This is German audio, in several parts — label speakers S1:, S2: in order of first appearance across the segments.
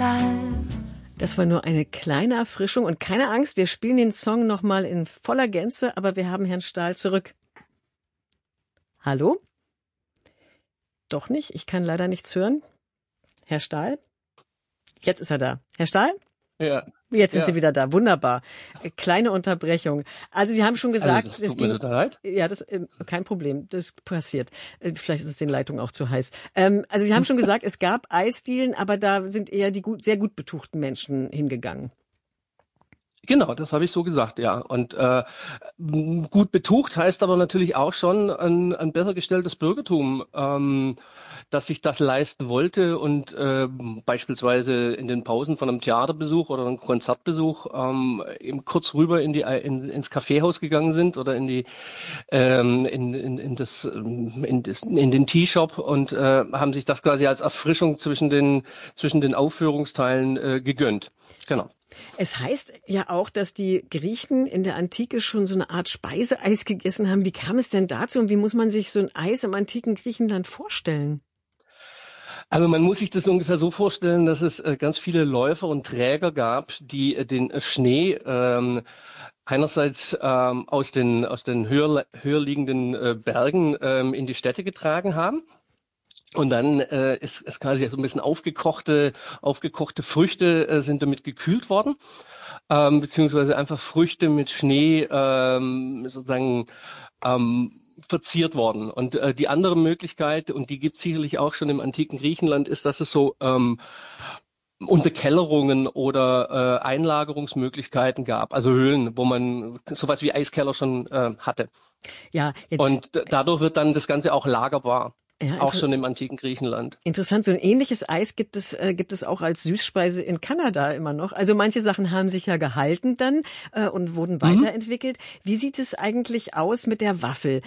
S1: Das war nur eine kleine Erfrischung und keine Angst, wir spielen den Song nochmal in voller Gänze, aber wir haben Herrn Stahl zurück. Hallo? Doch nicht, ich kann leider nichts hören. Herr Stahl? Jetzt ist er da. Herr Stahl?
S2: Ja.
S1: Jetzt sind Sie wieder da. Wunderbar. Kleine Unterbrechung. Also Sie haben schon gesagt,
S2: das tut mir total leid.
S1: Ja, das kein Problem. Das passiert. Vielleicht ist es den Leitungen auch zu heiß. Also Sie haben schon gesagt, es gab Eisdielen, aber da sind eher die sehr gut betuchten Menschen hingegangen.
S2: Genau, das habe ich so gesagt, ja. Und gut betucht heißt aber natürlich auch schon ein besser gestelltes Bürgertum, dass sich das leisten wollte und beispielsweise in den Pausen von einem Theaterbesuch oder einem Konzertbesuch eben kurz rüber ins Kaffeehaus gegangen sind oder in den Teeshop und haben sich das quasi als Erfrischung zwischen den Aufführungsteilen gegönnt. Genau.
S1: Es heißt ja auch, dass die Griechen in der Antike schon so eine Art Speiseeis gegessen haben. Wie kam es denn dazu und wie muss man sich so ein Eis im antiken Griechenland vorstellen?
S2: Also man muss sich das ungefähr so vorstellen, dass es ganz viele Läufer und Träger gab, die den Schnee einerseits aus den höher liegenden Bergen in die Städte getragen haben. Und dann ist quasi so ein bisschen aufgekochte Früchte sind damit gekühlt worden, beziehungsweise einfach Früchte mit Schnee sozusagen verziert worden. Und die andere Möglichkeit, und die gibt es sicherlich auch schon im antiken Griechenland, ist, dass es so Unterkellerungen oder Einlagerungsmöglichkeiten gab, also Höhlen, wo man sowas wie Eiskeller schon hatte.
S1: Ja, jetzt,
S2: und dadurch wird dann das Ganze auch lagerbar.
S1: Ja,
S2: auch schon im antiken Griechenland.
S1: Interessant, so ein ähnliches Eis gibt es auch als Süßspeise in Kanada immer noch. Also manche Sachen haben sich ja gehalten dann und wurden weiterentwickelt. Wie sieht es eigentlich aus mit der Waffel?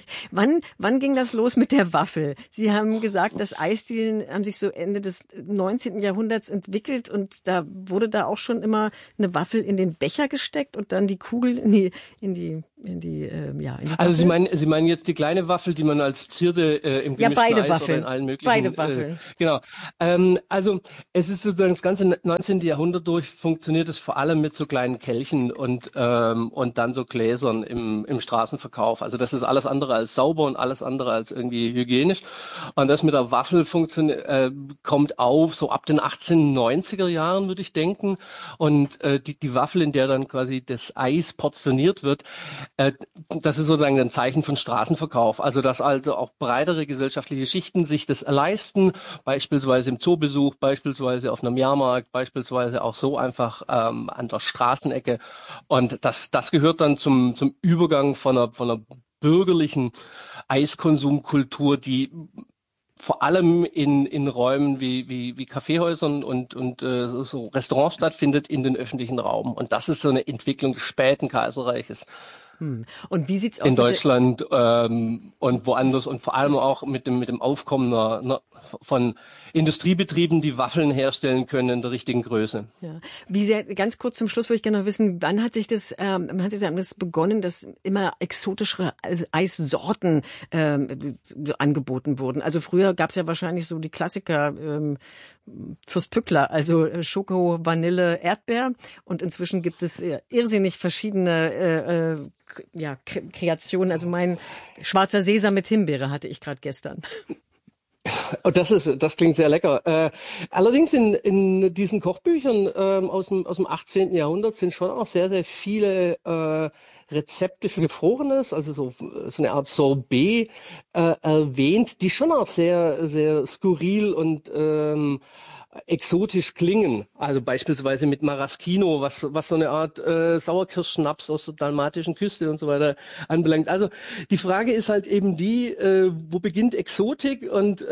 S1: Wann ging das los mit der Waffel? Sie haben gesagt, dass Eisdielen haben sich so Ende des 19. Jahrhunderts entwickelt und da wurde da auch schon immer eine Waffel in den Becher gesteckt und dann die Kugel in die Waffel.
S2: Also Sie meinen jetzt die kleine Waffel, die man als Zierde im gemischten Eis
S1: Waffeln.
S2: Oder in allen möglichen.
S1: Beide Waffeln.
S2: Genau. Also es ist sozusagen das ganze 19. Jahrhundert durch funktioniert es vor allem mit so kleinen Kelchen und dann so Gläsern im Straßenverkauf. Also das ist alles andere als sauber und alles andere als irgendwie hygienisch. Und das mit der Waffel kommt auf so ab den 1890er Jahren, würde ich denken. Und die Waffel, in der dann quasi das Eis portioniert wird, das ist sozusagen ein Zeichen von Straßenverkauf. Also dass also auch breitere gesellschaftliche Schichten sich das leisten, beispielsweise im Zoobesuch, beispielsweise auf einem Jahrmarkt, beispielsweise auch so einfach an der Straßenecke. Und das gehört dann zum Übergang von einer bürgerlichen Eiskonsumkultur, die vor allem in Räumen wie Kaffeehäusern und so Restaurants stattfindet, in den öffentlichen Raum. Und das ist so eine Entwicklung des späten Kaiserreiches.
S1: Und wie sieht's aus
S2: in Deutschland und woanders und vor allem auch mit dem Aufkommen von Industriebetrieben, die Waffeln herstellen können in der richtigen Größe.
S1: Ja. Ganz kurz zum Schluss würde ich gerne noch wissen, wann hat sich das begonnen, dass immer exotischere Eissorten angeboten wurden? Also früher gab es ja wahrscheinlich so die Klassiker Fürst Pückler, also Schoko, Vanille, Erdbeer, und inzwischen gibt es irrsinnig verschiedene Kreationen. Also mein schwarzer Sesam mit Himbeere hatte ich gerade gestern.
S2: Oh, das klingt sehr lecker. Allerdings in diesen Kochbüchern aus dem 18. Jahrhundert sind schon auch sehr, sehr viele Rezepte für Gefrorenes, also so eine Art Sorbet erwähnt, die schon auch sehr, sehr skurril und exotisch klingen. Also beispielsweise mit Maraschino, was so eine Art Sauerkirschschnaps aus der dalmatischen Küste und so weiter anbelangt. Also die Frage ist halt eben die, wo beginnt Exotik und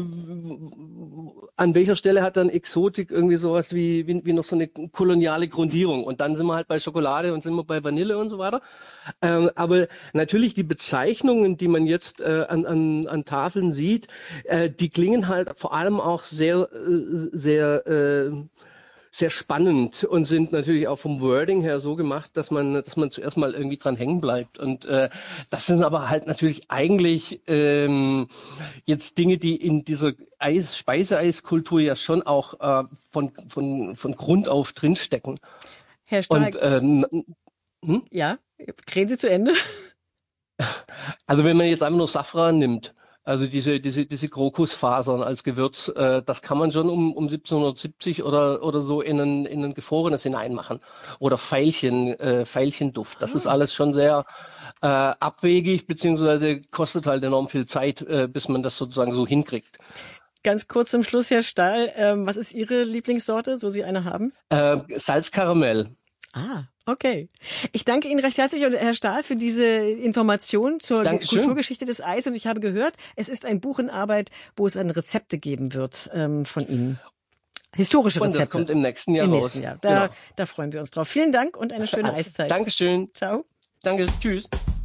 S2: an welcher Stelle hat dann Exotik irgendwie sowas wie noch so eine koloniale Grundierung? Und dann sind wir halt bei Schokolade und sind wir bei Vanille und so weiter. Aber natürlich die Bezeichnungen, die man jetzt an Tafeln sieht, die klingen halt vor allem auch sehr sehr spannend und sind natürlich auch vom Wording her so gemacht, dass man zuerst mal irgendwie dran hängen bleibt. Und das sind aber halt natürlich eigentlich jetzt Dinge, die in dieser Speiseeiskultur ja schon auch von Grund auf drinstecken.
S1: Herr Stahl,
S2: Und
S1: ja, reden Sie zu Ende.
S2: also wenn man jetzt einfach nur Safran nimmt, also diese Krokusfasern als Gewürz, das kann man schon um 1770 oder so in ein gefrorenes hineinmachen. Oder Veilchenduft. Das ist alles schon sehr abwegig, beziehungsweise kostet halt enorm viel Zeit, bis man das sozusagen so hinkriegt.
S1: Ganz kurz zum Schluss, Herr Stahl, was ist Ihre Lieblingssorte, so Sie eine haben?
S2: Salzkaramell.
S1: Ah, okay. Ich danke Ihnen recht herzlich, Herr Stahl, für diese Information zur Kulturgeschichte des Eis. Und ich habe gehört, es ist ein Buch in Arbeit, wo es dann Rezepte geben wird von Ihnen. Historische Rezepte.
S2: Und das kommt im nächsten Jahr raus.
S1: Da freuen wir uns drauf. Vielen Dank und eine schöne Eiszeit.
S2: Dankeschön.
S1: Ciao.
S2: Danke, tschüss.